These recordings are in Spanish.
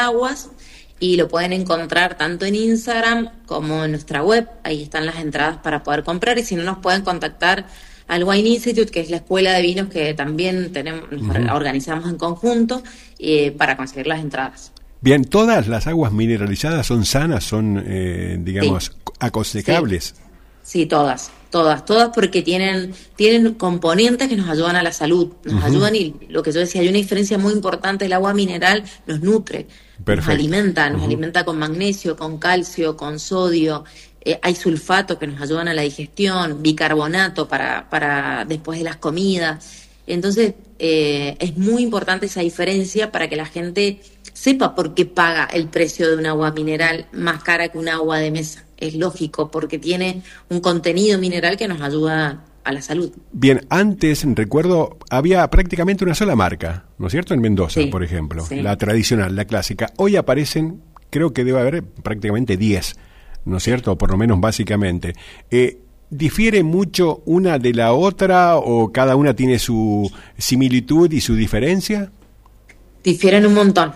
Aguas, y lo pueden encontrar tanto en Instagram como en nuestra web. Ahí están las entradas para poder comprar, y si no, nos pueden contactar al Wine Institute, que es la escuela de vinos que también organizamos en conjunto, para conseguir las entradas. Bien, ¿todas las aguas mineralizadas son sanas, son, digamos, aconsejables? Sí, todas, porque tienen componentes que nos ayudan a la salud, nos ayudan, y lo que yo decía, hay una diferencia muy importante: el agua mineral nos nutre, Perfecto. nos alimenta con magnesio, con calcio, con sodio, hay sulfatos que nos ayudan a la digestión, bicarbonato para después de las comidas. Entonces, es muy importante esa diferencia para que la gente sepa por qué paga el precio de un agua mineral más cara que un agua de mesa. Es lógico, porque tiene un contenido mineral que nos ayuda a la salud. Bien, antes, recuerdo, había prácticamente una sola marca, ¿no es cierto? En Mendoza, por ejemplo, la tradicional, la clásica. Hoy aparecen, creo que debe haber prácticamente 10, ¿no es cierto? O por lo menos básicamente. ¿Difiere mucho una de la otra, o cada una tiene su similitud y su diferencia? Difieren un montón,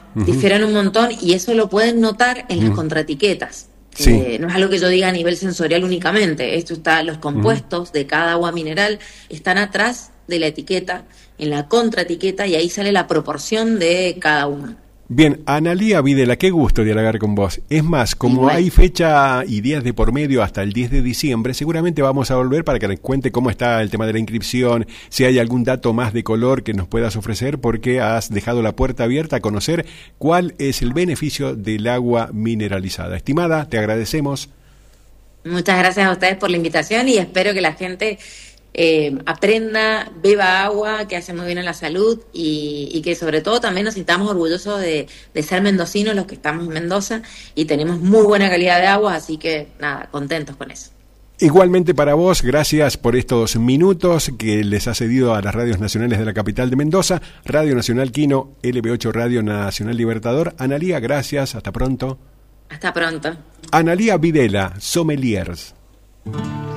y eso lo pueden notar en las contraetiquetas. Sí. No es algo que yo diga a nivel sensorial únicamente. Esto está, los compuestos de cada agua mineral están atrás de la etiqueta, en la contraetiqueta, y ahí sale la proporción de cada uno. Bien, Analía Videla, qué gusto dialogar con vos. Es más, como hay fecha y días de por medio hasta el 10 de diciembre, seguramente vamos a volver para que nos cuente cómo está el tema de la inscripción, si hay algún dato más de color que nos puedas ofrecer, porque has dejado la puerta abierta a conocer cuál es el beneficio del agua mineralizada. Estimada, te agradecemos. Muchas gracias a ustedes por la invitación, y espero que la gente aprenda, beba agua, que hace muy bien a la salud, y que sobre todo también nos sintamos orgullosos de ser mendocinos los que estamos en Mendoza, y tenemos muy buena calidad de agua, así que nada, contentos con eso. Igualmente para vos, gracias por estos minutos que les ha cedido a las radios nacionales de la capital de Mendoza, Radio Nacional Quino, LB8 Radio Nacional Libertador. Analía, gracias, hasta pronto. Hasta pronto. Analía Videla, Sommeliers.